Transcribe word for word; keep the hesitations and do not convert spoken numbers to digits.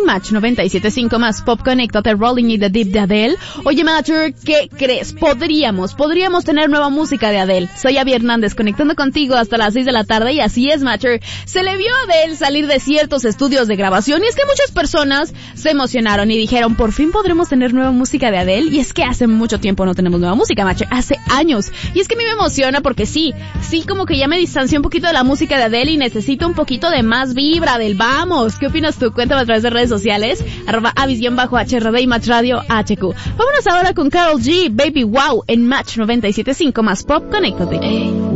en Match noventa y siete punto cinco más Pop. Conéctate, Rolling in the Deep de Adele. Oye, Matcher, ¿qué crees? Podríamos, podríamos tener nueva música de Adele. Soy Abby Hernández, conectando contigo hasta las seis de la tarde, y así es, Matcher. Se le vio a Adele salir de ciertos estudios de grabación, y es que muchas personas se emocionaron y dijeron, por fin podremos tener nueva música de Adele. Y es que hace mucho tiempo no tenemos nueva música, Matcher, hace años. Y es que a mí me emociona porque sí, sí como que ya me distancié un poquito de la música de Adele y necesito un poquito de más vibra del vamos. ¿Qué opinas tú? Cuéntame a través de redes sociales, arroba avis-h r d y Match Radio H Q. Vámonos ahora con Karol G, Baby Wow, en Match noventa y siete punto cinco más Pop. Conéctate. Hey.